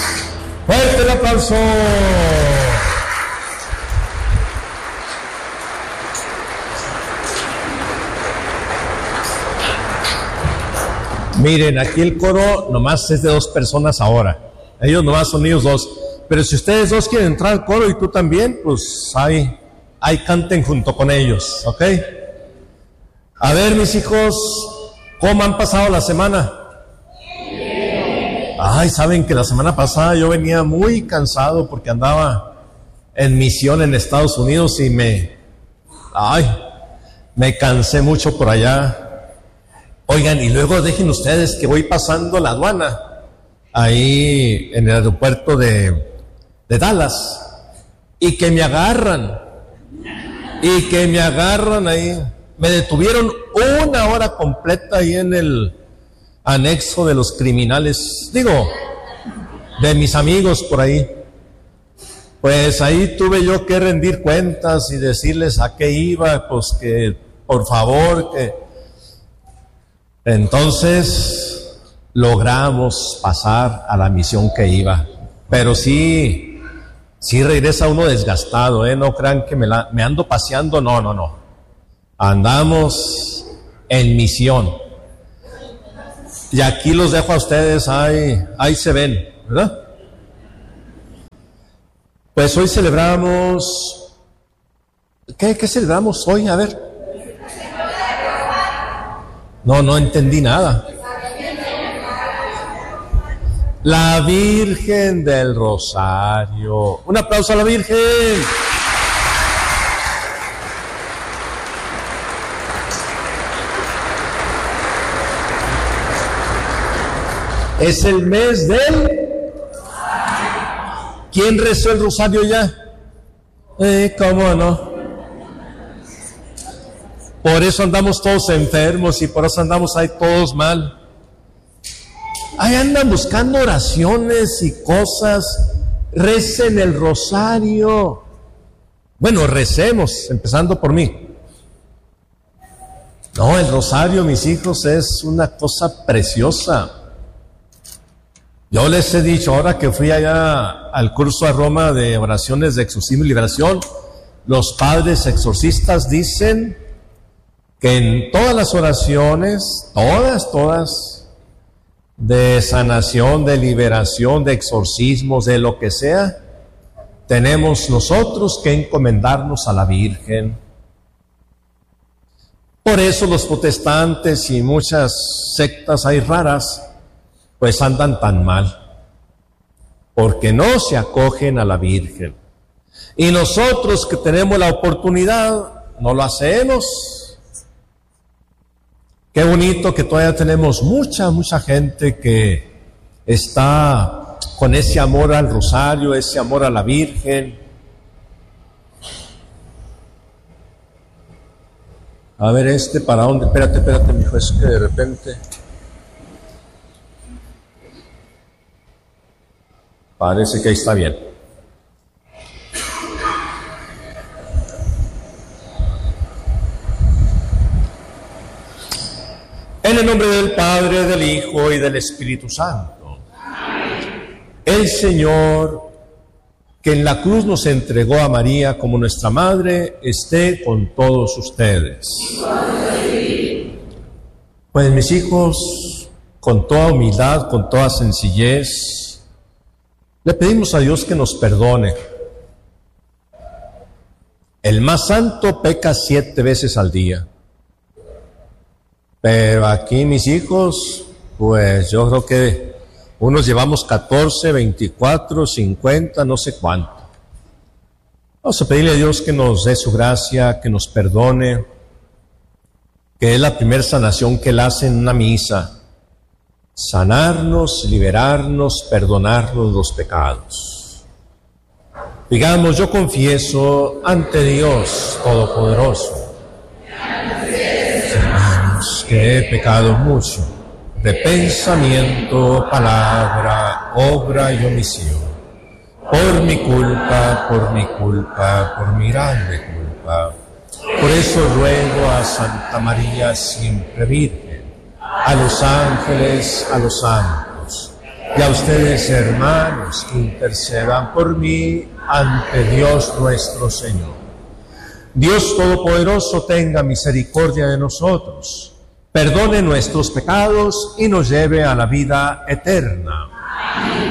¡Fuerte el aplauso! Miren, aquí el coro nomás es de 2 personas ahora. Ellos nomás son ellos 2. Pero si ustedes 2 quieren entrar al coro y tú también, pues ahí canten junto con ellos, ¿ok? A ver, mis hijos, ¿cómo han pasado la semana? Ay, saben que la semana pasada yo venía muy cansado porque andaba en misión en Estados Unidos y me cansé mucho por allá. Oigan, y luego dejen ustedes que voy pasando la aduana ahí en el aeropuerto de Dallas y que me agarran ahí. Me detuvieron 1 hora completa ahí en el anexo de los criminales, de mis amigos por ahí. Pues ahí tuve yo que rendir cuentas y decirles a qué iba, pues que por favor, que... Entonces logramos pasar a la misión que iba, pero sí regresa uno desgastado, no crean que me ando paseando, no, andamos en misión. Y aquí los dejo a ustedes, ahí se ven, ¿verdad? Pues hoy celebramos, ¿qué celebramos hoy? A ver. No entendí nada. La Virgen del Rosario. Un aplauso a la Virgen. Es el mes del... ¿Quién rezó el rosario ya? ¿Cómo no? Por eso andamos todos enfermos y por eso andamos ahí todos mal. Ahí andan buscando oraciones y cosas. Recen el rosario. Bueno, recemos, empezando por mí. No, el rosario, mis hijos, es una cosa preciosa. Yo les he dicho, ahora que fui allá al curso a Roma de oraciones de exorcismo y liberación, los padres exorcistas dicen que en todas las oraciones, todas, de sanación, de liberación, de exorcismos, de lo que sea, tenemos nosotros que encomendarnos a la Virgen. Por eso los protestantes y muchas sectas hay raras, pues andan tan mal, porque no se acogen a la Virgen. Y nosotros que tenemos la oportunidad, no lo hacemos. Qué bonito que todavía tenemos mucha gente que está con ese amor al rosario, ese amor a la Virgen. A ver, ¿para dónde? Espérate, mijo, es que de repente... Parece que ahí está bien. En el nombre del Padre, del Hijo y del Espíritu Santo. El Señor, que en la cruz nos entregó a María como nuestra Madre, esté con todos ustedes. Pues mis hijos, con toda humildad, con toda sencillez, le pedimos a Dios que nos perdone. El más santo peca 7 veces al día. Pero aquí mis hijos, pues yo creo que unos llevamos 14, 24, 50, no sé cuánto. Vamos a pedirle a Dios que nos dé su gracia, que nos perdone, que es la primera sanación que Él hace en una misa. Sanarnos, liberarnos, perdonarnos los pecados. Digamos, yo confieso ante Dios Todopoderoso que he pecado mucho, de pensamiento, palabra, obra y omisión, por mi culpa, por mi grande culpa. Por eso ruego a Santa María siempre Virgen, a los ángeles, a los santos, Y a ustedes, hermanos, intercedan por mí ante Dios nuestro Señor. Dios Todopoderoso tenga misericordia de nosotros, perdone nuestros pecados y nos lleve a la vida eterna.